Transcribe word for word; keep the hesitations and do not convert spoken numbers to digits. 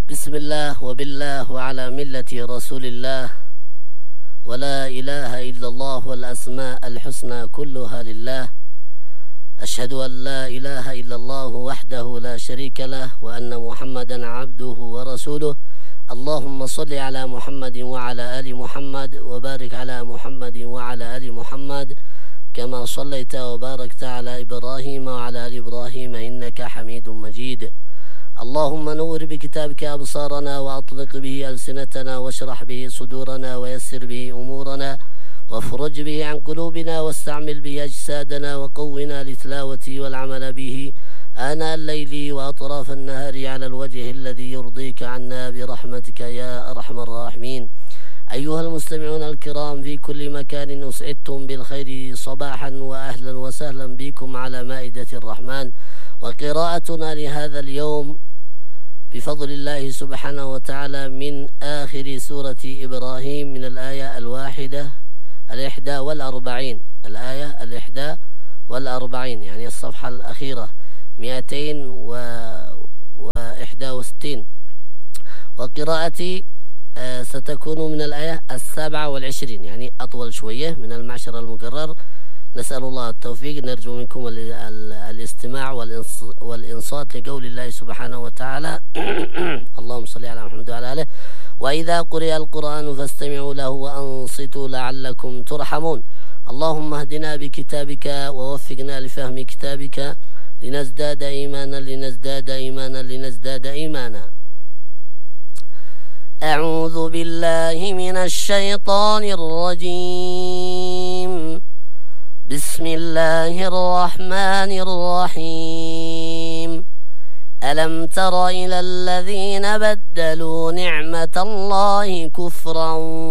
بسم الله وبالله وعلى ملة رسول الله، ولا إله إلا الله والأسماء الحسنى كلها لله. أشهد أن لا إله إلا الله وحده لا شريك له، وأن محمدا عبده ورسوله. اللهم صل على محمد وعلى آل محمد، وبارك على محمد وعلى آل محمد كما صليت وباركت على إبراهيم وعلى آل إبراهيم إنك حميد مجيد. اللهم نور بكتابك أبصارنا، وأطلق به ألسنتنا، واشرح به صدورنا، ويسر به أمورنا، وافرج به عن قلوبنا، واستعمل به أجسادنا، وقونا لتلاوته والعمل به آناء الليل وأطراف النهار على الوجه الذي يرضيك عنا برحمتك يا أرحم الراحمين. أيها المستمعون الكرام في كل مكان، أسعدتم بالخير صباحا، وأهلا وسهلا بكم على مائدة الرحمن. وقراءتنا لهذا اليوم بفضل الله سبحانه وتعالى من آخر سورة إبراهيم، من الآية الواحدة الإحدى والأربعين الآية الإحدى والأربعين يعني الصفحة الأخيرة مئتين وإحدى وستين. وقراءتي آه ستكون من الآية السابعة والعشرين، يعني أطول شوية من المعشر المكرر. نسأل الله التوفيق، نرجو منكم الاستماع والإنصات لقول الله سبحانه وتعالى. اللهم صل على محمد وعلى آله. وإذا قرئ القرآن فاستمعوا له وأنصتوا لعلكم ترحمون. اللهم اهدنا بكتابك ووفقنا لفهم كتابك، لنزداد إيمانا لنزداد إيمانا لنزداد إيمانا. أعوذ بالله من الشيطان الرجيم. بسم الله الرحمن الرحيم. ألم تر إلى الذين بدلوا نعمة الله كفرا